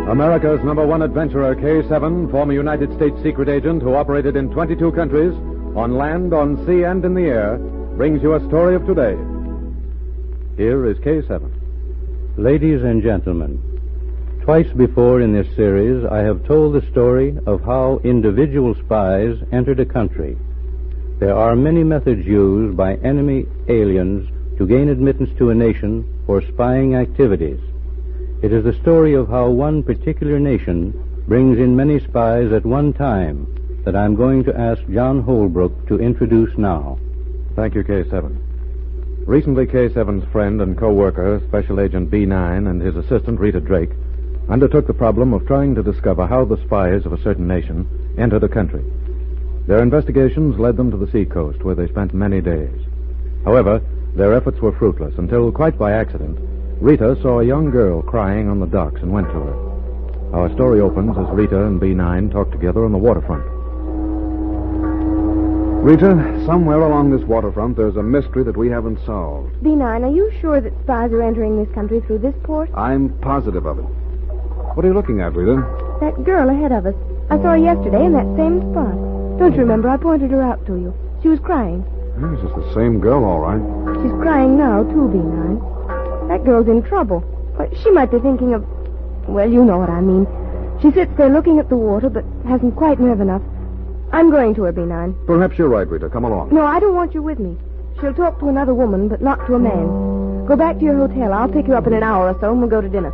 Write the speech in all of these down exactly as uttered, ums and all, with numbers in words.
America's number one adventurer, K seven, former United States secret agent who operated in twenty-two countries, on land, on sea, and in the air, brings you a story of today. Here is K seven. Ladies and gentlemen, twice before in this series I have told the story of how individual spies entered a country. There are many methods used by enemy aliens to gain admittance to a nation for spying activities. It is the story of how one particular nation brings in many spies at one time that I'm going to ask John Holbrook to introduce now. Thank you, K seven. Recently, K seven's friend and co-worker, Special Agent B nine, and his assistant, Rita Drake, undertook the problem of trying to discover how the spies of a certain nation entered a country. Their investigations led them to the seacoast, where they spent many days. However, their efforts were fruitless until, quite by accident, Rita saw a young girl crying on the docks and went to her. Our story opens as Rita and B nine talk together on the waterfront. Rita, somewhere along this waterfront, there's a mystery that we haven't solved. B nine, are you sure that spies are entering this country through this port? I'm positive of it. What are you looking at, Rita? That girl ahead of us. I saw her yesterday in that same spot. Don't you remember? I pointed her out to you. She was crying. This is the same girl, all right. She's crying now, too, B nine. That girl's in trouble. But she might be thinking of... Well, you know what I mean. She sits there looking at the water, but hasn't quite nerve enough. I'm going to her, B nine. Perhaps you're right, Rita. Come along. No, I don't want you with me. She'll talk to another woman, but not to a man. Go back to your hotel. I'll pick you up in an hour or so, and we'll go to dinner.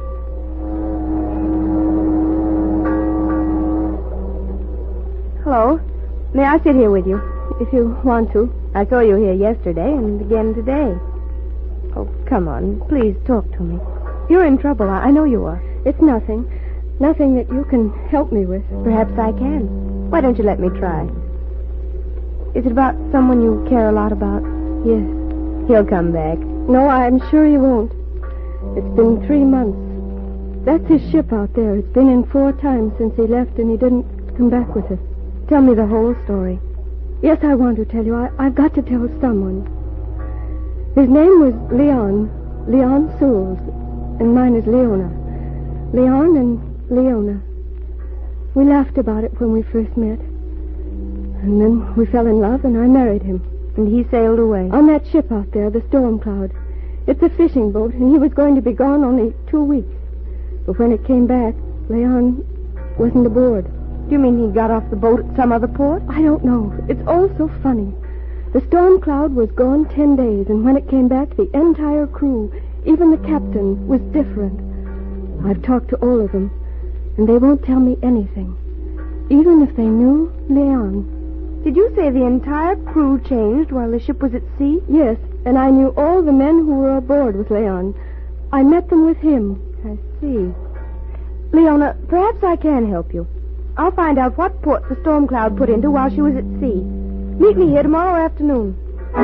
Hello. May I sit here with you, if you want to? I saw you here yesterday and again today. Oh, come on. Please talk to me. You're in trouble. I, I know you are. It's nothing. Nothing that you can help me with. Perhaps I can. Why don't you let me try? Is it about someone you care a lot about? Yes. He'll come back. No, I'm sure he won't. It's been three months. That's his ship out there. It's been in four times since he left, and he didn't come back with it. Tell me the whole story. Yes, I want to tell you. I, I've got to tell someone. His name was Leon. Leon Souls. And mine is Leona. Leon and Leona. We laughed about it when we first met. And then we fell in love, and I married him. And he sailed away. On that ship out there, the Storm Cloud. It's a fishing boat, and he was going to be gone only two weeks. But when it came back, Leon wasn't aboard. Do you mean he got off the boat at some other port? I don't know. It's all so funny. The Storm Cloud was gone ten days, and when it came back, the entire crew, even the captain, was different. I've talked to all of them, and they won't tell me anything. Even if they knew Leon. Did you say the entire crew changed while the ship was at sea? Yes, and I knew all the men who were aboard with Leon. I met them with him. I see. Leona, perhaps I can help you. I'll find out what port the Storm Cloud put into while she was at sea. Meet me here tomorrow afternoon.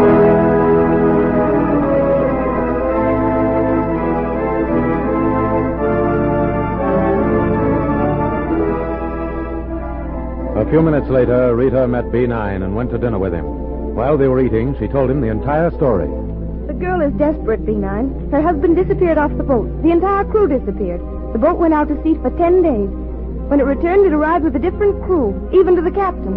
A few minutes later, Rita met B nine and went to dinner with him. While they were eating, she told him the entire story. The girl is desperate, B nine. Her husband disappeared off the boat. The entire crew disappeared. The boat went out to sea for ten days. When it returned, it arrived with a different crew, even to the captain.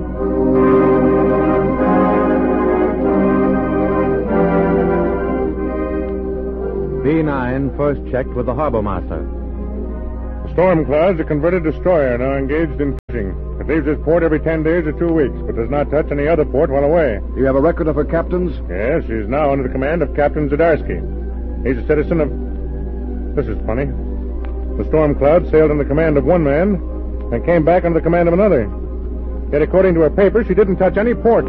B nine first checked with the harbor master. The Storm Cloud's a converted destroyer now engaged in fishing. It leaves this port every ten days or two weeks, but does not touch any other port while away. Do you have a record of her captains? Yes, she's now under the command of Captain Zadarsky. He's a citizen of... This is funny. The Storm Cloud sailed under the command of one man and came back under the command of another. Yet, according to her papers, she didn't touch any port.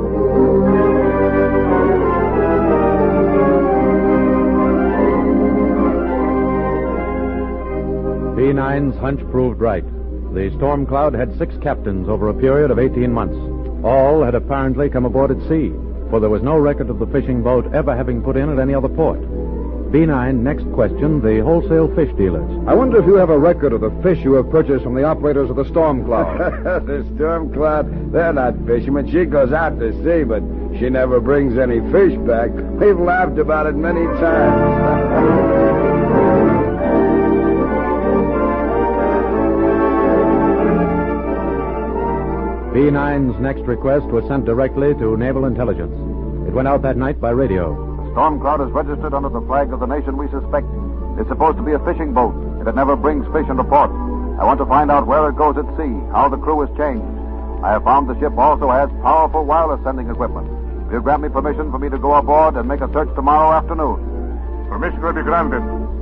B nine's hunch proved right. The Storm Cloud had six captains over a period of eighteen months. All had apparently come aboard at sea, for there was no record of the fishing boat ever having put in at any other port. B nine next questioned the wholesale fish dealers. I wonder if you have a record of the fish you have purchased from the operators of the Storm Cloud. The Storm Cloud, they're not fishermen. She goes out to sea, but she never brings any fish back. We've laughed about it many times. B nine's next request was sent directly to Naval Intelligence. It went out that night by radio. The Storm Cloud is registered under the flag of the nation we suspect. It's supposed to be a fishing boat, and it never brings fish into port. I want to find out where it goes at sea, how the crew has changed. I have found the ship also has powerful wireless sending equipment. Will you grant me permission for me to go aboard and make a search tomorrow afternoon? Permission will be granted.